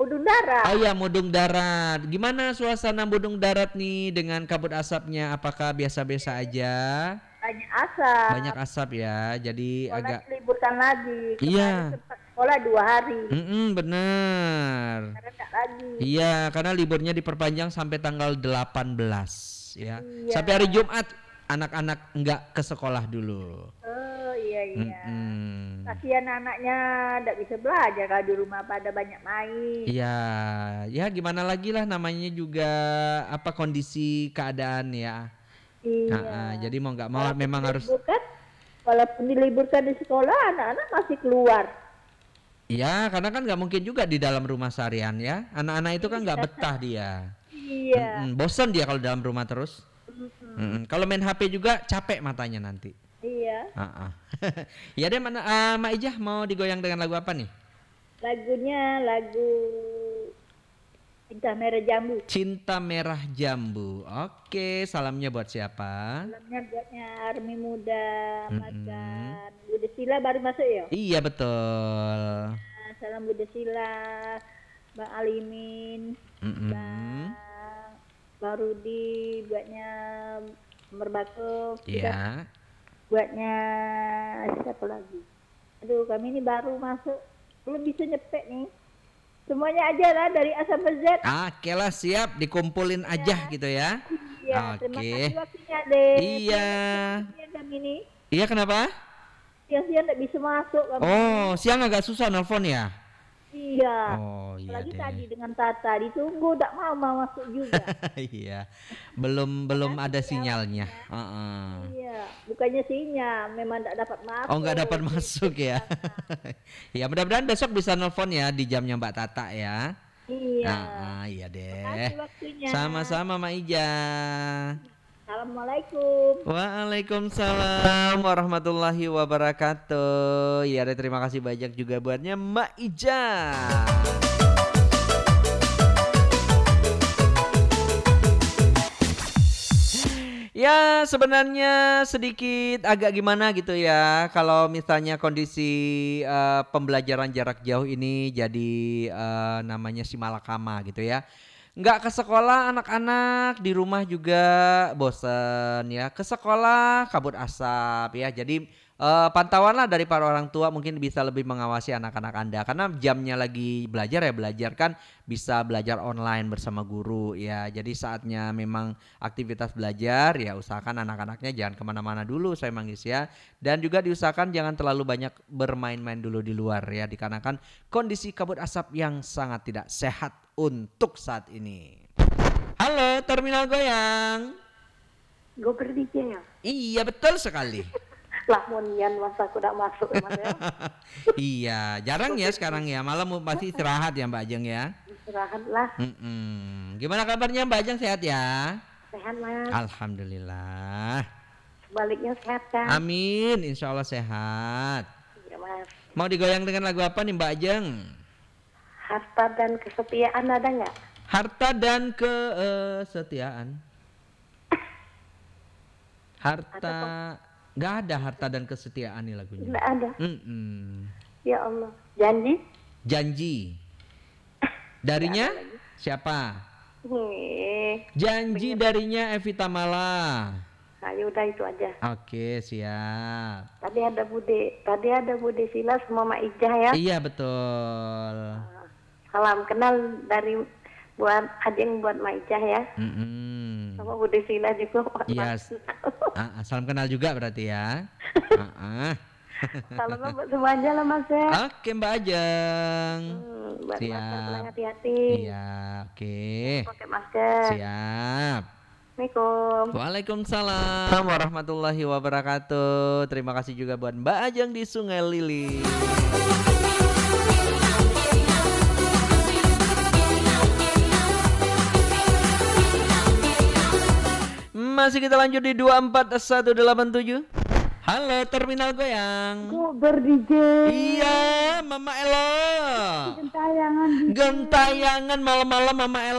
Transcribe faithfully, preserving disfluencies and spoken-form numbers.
Mudung Darat. Oh iya, Mudung Darat. Gimana suasana Mudung Darat nih dengan kabut asapnya? Apakah biasa-biasa aja? Banyak asap. Banyak asap ya, jadi Sekolah agak diliburkan lagi. Kemarin iya. sempat sekolah dua hari. Mm-mm, bener. Sekarang enggak lagi. Iya, karena liburnya diperpanjang sampai tanggal delapan belas ya. Iya. Sampai hari Jumat anak-anak nggak ke sekolah dulu. Oh iya iya. Mm-mm. Kasihan anaknya enggak bisa belajar kalau di rumah pada banyak main. Iya, ya gimana lagi lah namanya juga apa kondisi keadaan ya. Iya. Nah, jadi mau nggak mau Walaupun memang harus. diliburkan, walaupun diliburkan di sekolah, anak-anak masih keluar. Iya, karena kan nggak mungkin juga di dalam rumah seharian ya. Anak-anak itu kan nggak betah dia. Iya. Mm-mm, bosan dia kalau dalam rumah terus. Mm-mm, kalau main H P juga capek matanya nanti. Iya. Ah, ah. Ya deh, mana uh, Mak Ijah mau digoyang dengan lagu apa nih? Lagunya lagu Cinta Merah Jambu. Cinta Merah Jambu. Oke, salamnya buat siapa? Salamnya buatnya Army Muda, Mas Mm-mm. Gan. Budi Sila baru masuk ya? Iya betul. Nah, salam Budi Sila, Bang Alimin, Mm-mm. Bang Bang Rudi, buatnya Merbako. Iya. Buatnya siapa lagi? Aduh, kami ini baru masuk, belum bisa nyepek nih. Semuanya aja lah dari A sampai Z. Ah, oke lah, siap dikumpulin aja gitu ya. Iya, terima Oke. kasih waktunya deh. Iya. Siang kami ini, Iya kenapa? siang-siang tidak bisa masuk kami. Oh, siang agak susah nelfon ya? Iya. Oh iya Apalagi deh. tadi dengan Tata ditunggu, tidak mau mau masuk juga. Iya. Belum belum ada Makasih ya sinyalnya. waktunya. Heeh. Iya, bukannya sinyal, memang tidak dapat masuk. Oh nggak dapat masuk ya? Ya mudah-mudahan besok bisa nelfon ya di jamnya Mbak Tata ya. Iya. Ah, ah, iya Makasih deh. waktunya. Sama-sama Mak Ijah. Assalamualaikum. Waalaikumsalam warahmatullahi wabarakatuh. Ya deh, terima kasih banyak juga buatnya Mak Ijah. Ya sebenarnya sedikit agak gimana gitu ya kalau misalnya kondisi uh, pembelajaran jarak jauh ini jadi uh, namanya si malakama gitu ya. Nggak ke sekolah anak-anak, di rumah juga bosen ya. Ke sekolah kabut asap ya. Jadi uh, pantauan lah dari para orang tua mungkin bisa lebih mengawasi anak-anak Anda. Karena jamnya lagi belajar ya belajar kan bisa belajar online bersama guru ya. Jadi saatnya memang aktivitas belajar ya usahakan anak-anaknya jangan kemana-mana dulu saya manggis ya. Dan juga diusahakan jangan terlalu banyak bermain-main dulu di luar ya. Dikarenakan kondisi kabut asap yang sangat tidak sehat untuk saat ini. Halo Terminal Goyang. Gue D J ya? Iya betul sekali. Lah monian masa aku udah masuk mas ya. Iya jarang ya sekarang ya. Malam pasti istirahat ya Mbak Ajeng ya. Istirahat lah. Mm-mm. Gimana kabarnya Mbak Ajeng, sehat ya? Sehat mas. Alhamdulillah. Sebaliknya sehat kan? Amin, insya Allah sehat. Iya mas. Mau digoyang dengan lagu apa nih Mbak Ajeng? Harta dan kesetiaan ada nggak? Harta dan kesetiaan. Harta, nggak ada harta dan kesetiaan nih lagunya. Nggak ada. Mm-mm. Ya Allah. Janji? Janji. Darinya siapa? Nih. Janji darinya Evita Mala. Nah, udah itu aja. Oke siap. Tadi ada Bude, tadi ada Bude Sila sama Mak Ijah ya. Iya betul. Salam kenal dari buat Ajeng buat Mak Ijah ya. Mm-mm. Sama Bude Sila juga. buat Yes. Mas. Ah, salam kenal juga berarti ya. Ah, ah. Salam buat semuanya lah mas ya. Oke Mbak Ajeng. Hmm, buat Siap. masker pulang hati-hati. Iya, oke. Pakai masker. Siap. Assalamualaikum. Waalaikumsalam warahmatullahi wabarakatuh. Terima kasih juga buat Mbak Ajeng di Sungai Lili. Masih kita lanjut di dua empat satu delapan tujuh. Halo Terminal Goyang. Gue ber-D J. Iya, Mama Elo. Gentayangan. Gentayangan malam-malam Mama Elo.